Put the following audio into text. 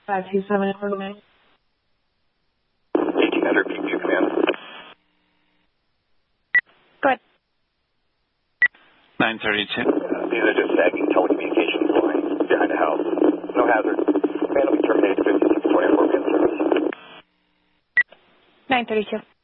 527 coordinate. 1800 PQ command. Go ahead. 932. These are just sagging telecommunications lines behind the house. No hazard. Command will be terminated 5624 pin service. 932.